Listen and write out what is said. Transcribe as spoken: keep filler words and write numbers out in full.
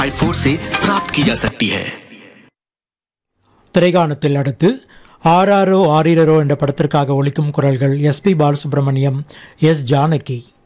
Five four से प्राप्त की जा सकती है। திரைகாணத்தில் அடுத்து ஆராரோ ஆரிரரோ என்ற படத்திற்காக ஒலிக்கும் குரல்கள் S B Balasubramaniam, S Janaki.